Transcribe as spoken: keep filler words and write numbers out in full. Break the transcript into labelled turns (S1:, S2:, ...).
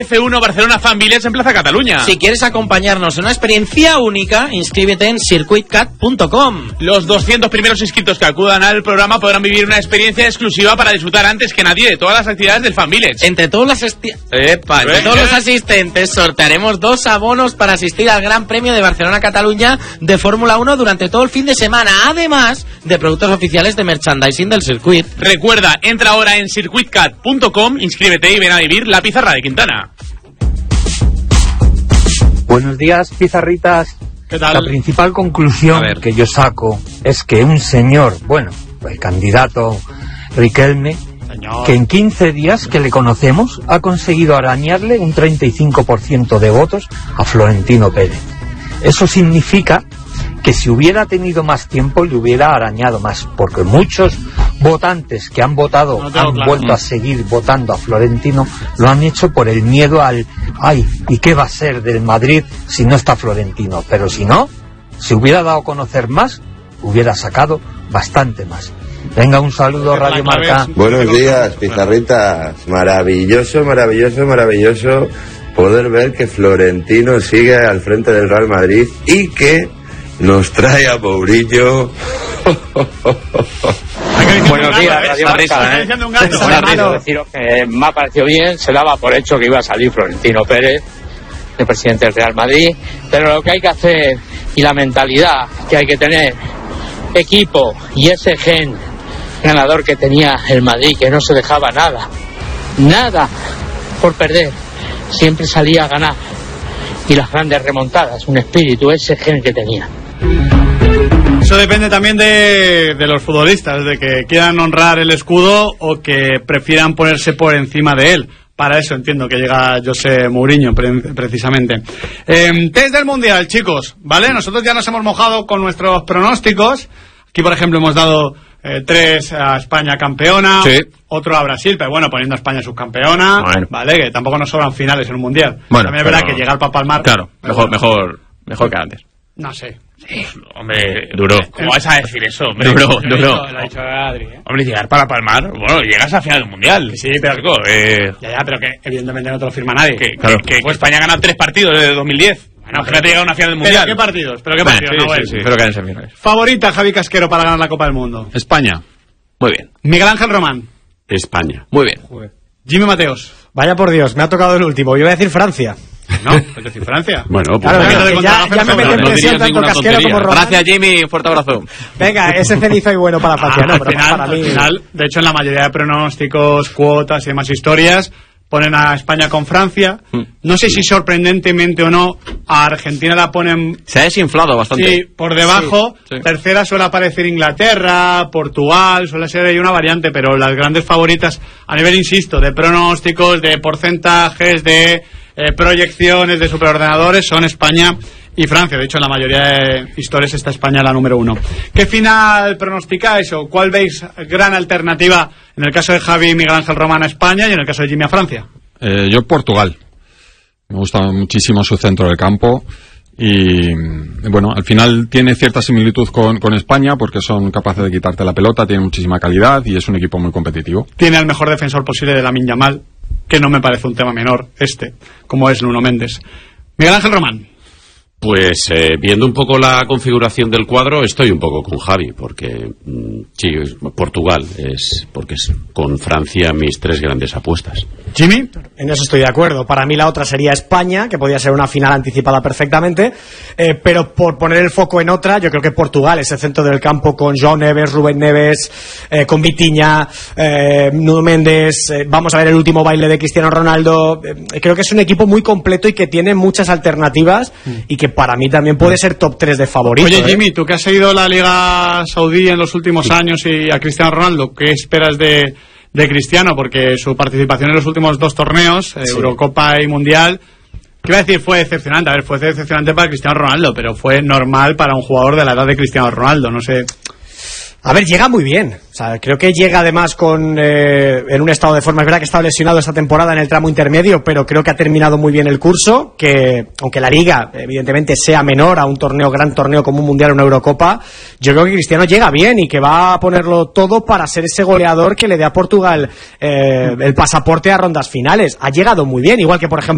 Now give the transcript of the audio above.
S1: F uno Barcelona Fan Village en Plaza Cataluña.
S2: Si quieres acompañarnos en una experiencia única, inscríbete en circuit cat punto com.
S1: Los doscientos primeros inscritos que acudan al programa podrán vivir una experiencia exclusiva para disfrutar antes que nadie de todas las actividades del Fan Village.
S2: Entre todos los, esti- Epa, entre todos los asistentes sortearemos dos abonos para asistir al Gran Premio de Barcelona-Cataluña de Fórmula uno durante todo el fin de semana, además de productos oficiales de merchandising del circuit.
S1: Recuerda, entra ahora en circuit cat punto com, inscríbete y ven a vivir la pizarra de Quintana.
S3: Buenos días, pizarritas.
S1: ¿Qué tal?
S3: La principal conclusión que yo saco es que un señor, bueno, el candidato Riquelme, señor, que en quince días que le conocemos ha conseguido arañarle un treinta y cinco por ciento de votos a Florentino Pérez. Eso significa que si hubiera tenido más tiempo le hubiera arañado más, porque muchos votantes que han votado, no han claro. vuelto a seguir votando a Florentino, lo han hecho por el miedo al ay, ¿y qué va a ser del Madrid si no está Florentino? Pero si no, si hubiera dado a conocer más, hubiera sacado bastante más. Venga, un saludo, Radio Marca.
S4: Buenos días, pizarritas. Maravilloso, maravilloso, maravilloso poder ver que Florentino sigue al frente del Real Madrid y que nos trae a Mourinho.
S5: Buenos días, Radio Marca. ¿eh? Deciros que me ha parecido bien, se daba por hecho que iba a salir Florentino Pérez, el presidente del Real Madrid, pero lo que hay que hacer y la mentalidad que hay que tener, equipo y ese gen ganador que tenía el Madrid, que no se dejaba nada, nada por perder, siempre salía a ganar, y las grandes remontadas, un espíritu, ese gen que tenía.
S6: Eso depende también de, de los futbolistas, de que quieran honrar el escudo o que prefieran ponerse por encima de él. Para eso entiendo que llega José Mourinho, pre- precisamente. Eh, test del Mundial, chicos, ¿vale? Nosotros ya nos hemos mojado con nuestros pronósticos. Aquí, por ejemplo, hemos dado eh, tres a España campeona, sí. Otro a Brasil, pero bueno, poniendo a España subcampeona, bueno. ¿Vale? Que tampoco nos sobran finales en un Mundial.
S7: Bueno,
S6: también es verdad que llegar para palmar.
S7: Claro, mejor, bueno. mejor, mejor que antes.
S6: No sé.
S1: Sí, hombre,
S7: duro.
S1: ¿Cómo vas a decir eso, hombre?
S7: Duro,
S1: lo
S7: duro.
S1: Lo ha dicho Adri, ¿eh? Hombre, llegar para palmar, bueno, llegas a final del Mundial.
S6: Sí, pero
S1: Chico, eh...
S6: ya, ya, pero que evidentemente no te lo firma nadie.
S1: Que, claro. que, que España ha ganado tres partidos desde dos mil diez. Bueno, imagínate llegar a una final del Mundial.
S6: ¿Pero qué partidos? ¿Pero qué partidos?
S7: Sí,
S6: no,
S7: sí, sí, sí. Pero que en semifinales.
S6: Favorita, Javi Casquero, para ganar la Copa del Mundo.
S7: España. Muy bien.
S6: Miguel Ángel Román.
S7: España. Muy bien.
S6: Joder. Jimmy Mateos.
S8: Vaya por Dios, me ha tocado el último. Yo voy a decir Francia.
S6: No, es decir, Francia.
S7: Bueno, pues
S8: claro, claro, ya, ya me mete en presión tanto Casquero como Román.
S7: Gracias, Jimmy, fuerte abrazo.
S8: Venga, ese cenizo y bueno para Francia,
S6: ah,
S8: no, pero
S6: final,
S8: para mí.
S6: Al final, de hecho, en la mayoría de pronósticos, cuotas y demás historias, ponen a España con Francia. No sé si sorprendentemente o no, a Argentina la ponen...
S7: Se ha desinflado bastante.
S6: Sí, por debajo.
S7: Sí, sí.
S6: Tercera suele aparecer Inglaterra, Portugal, suele ser ahí una variante, pero las grandes favoritas, a nivel, insisto, de pronósticos, de porcentajes, de eh, proyecciones, de superordenadores, son España y Francia. De hecho, en la mayoría de historias está España la número uno. ¿Qué final pronosticáis o cuál veis gran alternativa en el caso de Javi y Miguel Ángel Román a España y en el caso de Jimmy a Francia?
S9: Eh, yo Portugal. Me gusta muchísimo su centro del campo y bueno, al final tiene cierta similitud con, con España porque son capaces de quitarte la pelota, tienen muchísima calidad y es un equipo muy competitivo.
S6: Tiene al mejor defensor posible de Lamine Yamal, que no me parece un tema menor este, como es Nuno Méndez. Miguel Ángel Román.
S10: Pues eh, viendo un poco la configuración del cuadro, estoy un poco con Javi, porque mmm, sí, Portugal es, porque es con Francia mis tres grandes apuestas.
S6: ¿Jimmy?
S8: En eso estoy de acuerdo. Para mí la otra sería España, que podría ser una final anticipada perfectamente, eh, pero por poner el foco en otra, yo creo que Portugal, ese centro del campo con João Neves, Rubén Neves, eh, con Vitinha, eh, Nuno Méndez, eh, vamos a ver el último baile de Cristiano Ronaldo, eh, creo que es un equipo muy completo y que tiene muchas alternativas mm. y que para mí también puede ser top tres de favoritos.
S6: Oye, Jimmy,
S8: ¿eh?
S6: tú que has seguido la Liga Saudí en los últimos sí. años y a Cristiano Ronaldo, ¿qué esperas de, de Cristiano? Porque su participación en los últimos dos torneos, sí. Eurocopa y Mundial, ¿qué iba a decir? Fue decepcionante. A ver, fue decepcionante para Cristiano Ronaldo, pero fue normal para un jugador de la edad de Cristiano Ronaldo, no sé...
S8: A ver, llega muy bien. O sea, creo que llega además con eh, en un estado de forma. Es verdad que estaba lesionado esta temporada en el tramo intermedio, pero creo que ha terminado muy bien el curso. Que aunque la liga, evidentemente, sea menor a un torneo, gran torneo como un mundial o una Eurocopa, yo creo que Cristiano llega bien y que va a ponerlo todo para ser ese goleador que le dé a Portugal eh, el pasaporte a rondas finales. Ha llegado muy bien, igual que por ejemplo